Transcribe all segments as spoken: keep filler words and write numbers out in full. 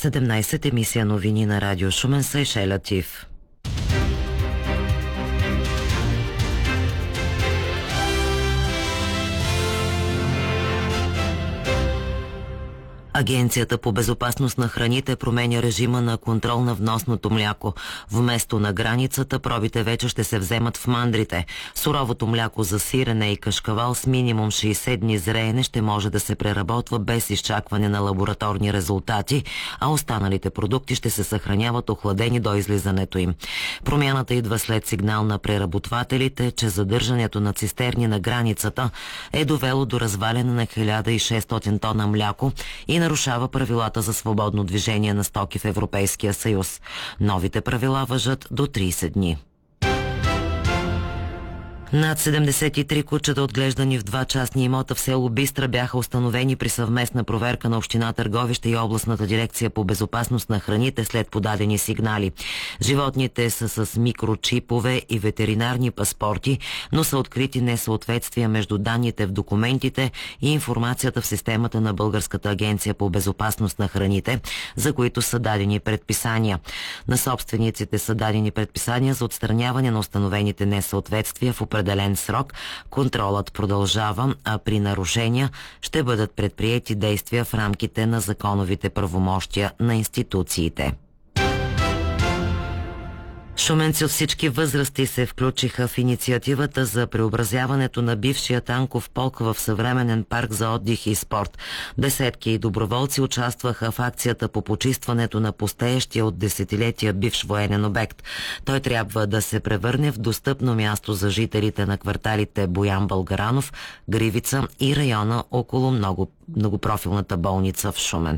седемнайсет емисия новини на Радио Шумен са Ишеля Тив. Агенцията по безопасност на храните променя режима на контрол на вносното мляко. Вместо на границата, пробите вече ще се вземат в мандрите. Суровото мляко за сирене и кашкавал с минимум шейсет дни зреене ще може да се преработва без изчакване на лабораторни резултати, а останалите продукти ще се съхраняват охладени до излизането им. Промяната идва след сигнал на преработвателите, че задържането на цистерни на границата е довело до разваляне на хиляда и шестстотин тона мляко и нарушава правилата за свободно движение на стоки в Европейския съюз. Новите правила важат до трийсет дни. Над седемдесет и три кучета, отглеждани в два частни имота в село Бистра, бяха установени при съвместна проверка на община Търговище и областната дирекция по безопасност на храните след подадени сигнали. Животните са с микрочипове и ветеринарни паспорти, но са открити несъответствия между данните в документите и информацията в системата на Българската агенция по безопасност на храните, за които са дадени предписания. На собствениците са дадени предписания за отстраняване на установените несъответствия в определен срок. Контролът продължава, а при нарушения ще бъдат предприети действия в рамките на законовите правомощия на институциите. Шуменци от всички възрасти се включиха в инициативата за преобразяването на бившия танков полк в съвременен парк за отдих и спорт. Десетки доброволци участваха в акцията по почистването на пустеещия от десетилетия бивш военен обект. Той трябва да се превърне в достъпно място за жителите на кварталите Боян Българанов, Гривица и района около много, многопрофилната болница в Шумен.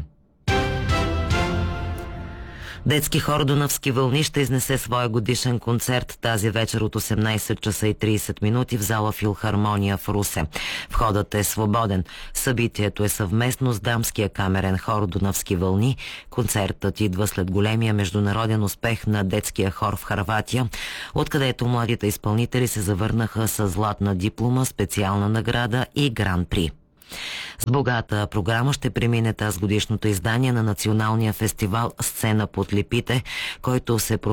Детски хор Дунавски вълни ще изнесе своя годишен концерт тази вечер от осемнайсет часа и трийсет минути в зала Филхармония в Русе. Входът е свободен. Събитието е съвместно с дамския камерен хор Дунавски вълни. Концертът идва след големия международен успех на детския хор в Хърватия, откъдето младите изпълнители се завърнаха с златна диплома, специална награда и гран-при. С богата програма ще премине тази годишното издание на националния фестивал «Сцена под липите», който се провежда